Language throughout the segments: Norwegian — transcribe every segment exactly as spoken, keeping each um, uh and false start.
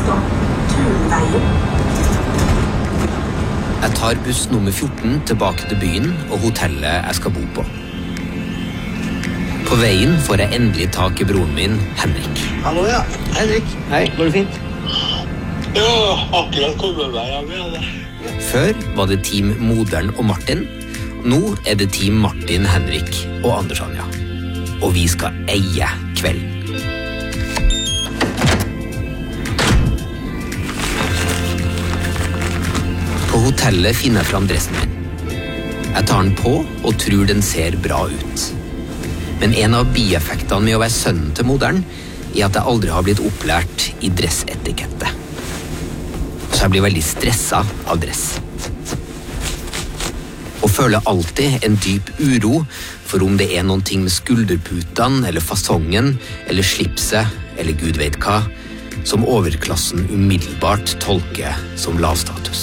Stopp Turveien. Jeg tar buss nummer fjorten tilbake til byen og hotellet jeg skal bo på. På veien får jeg endelig tak i broren min, Henrik. Hallo, ja. Henrik. Hei, går det fint? Ja, akkurat kommet meg hjem igjen. Før var det team Modern og Martin. Nå er det team Martin, Henrik og Anders Anja. Og vi skal eie kvelden. På hotellet finner jeg fram dressen min. Jeg tar den på og tror den ser bra ut. Men en av bieffektene med å være sønnen til Modern er at jeg aldri har blitt opplært i dressetikette. Så jeg blir veldig stresset av dress. Og føler alltid en dyp uro for om det er noen ting med skulderputene, eller fasongen, eller slipset, eller gud vet hva, som overklassen umiddelbart tolker som lavstatus.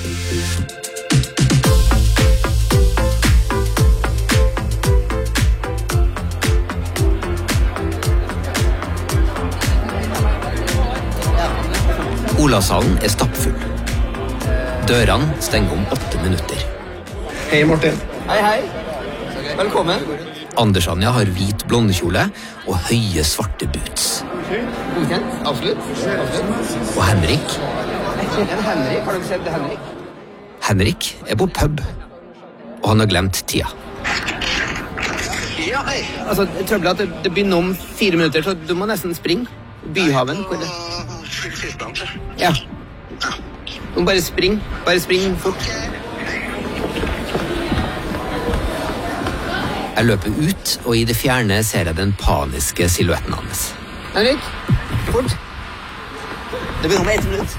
Olavshallen er stappfull. Dørene stenger om åtte minutter. Hei, Martin. Hei, hei. Velkommen. Anders Anja har hvit blondekjole og høye svarte boots. Godkjent, absolutt. absolutt. Og Henrik? Jeg kjenner en Henrik. Har du sett Henrik? Henrik er på pub, og han har glemt tida. Ja, hei. Altså, trøbbelig at det, det begynner om fire minutter, så du må nesten springe. Byhaven. Hvor det? Ja. Du må bare spring. Bare spring fort. Jeg løper ut, og i det fjerne ser jeg den paniske silhuetten hans. Henrik, fort. Det begynner om ett minutt.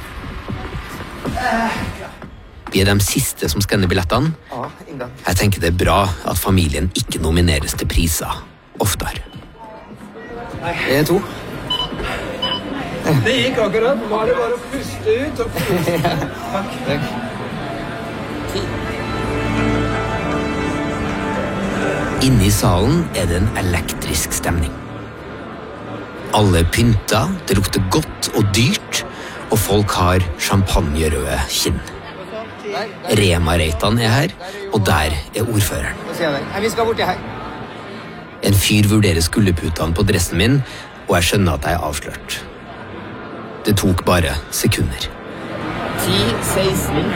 Vi er de siste som skanner billettene. Ja, inngang. Jeg tenker det er bra at familien ikke nomineres til priser oftere. Det er to. Det gikk akkurat. Nå er det bare å puste ut og puste. Ja. Takk. Takk. Inne i salen er det en elektrisk stemning. Alle pynta, det lukter godt og dyrt, og folk har champagnerøde kinn. Rema-Reitan er her, og der er ordføreren. Nei, vi skal borti her. En fyr vurderer skulderputene på dressen min, og jeg skjønner at jeg er avslørt. Det tok bare sekunder. ti seksten.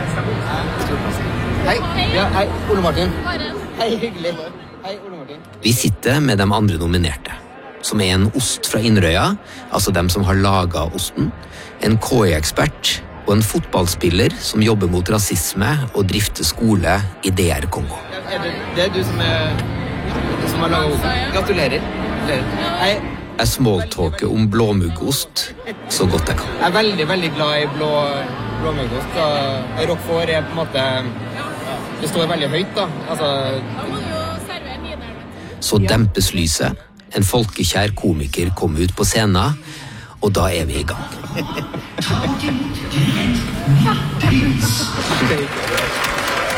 Hei. Ja, hei, Ole Martin. Hei, hyggelig. Hei, Ole Martin. Vi sitter med de andre nominerte, som er en ost fra Inderøya, altså dem som har laget osten, en K I-ekspert og en fotballspiller som jobber mot rasisme og drifter skole i D R Kongo. Er det, det er du som er du som har laget osten? Gratulerer. Gratulerer. Hei. Jeg smalltalker om blåmuggost så godt jeg kan. Jeg er veldig, veldig glad i blå, blåmuggost. Roquefort er på en måte... Det står veldig høyt, da. Altså... Så dempes lyset, en folkekjær komiker kommer ut på scenen, og da er vi i gang.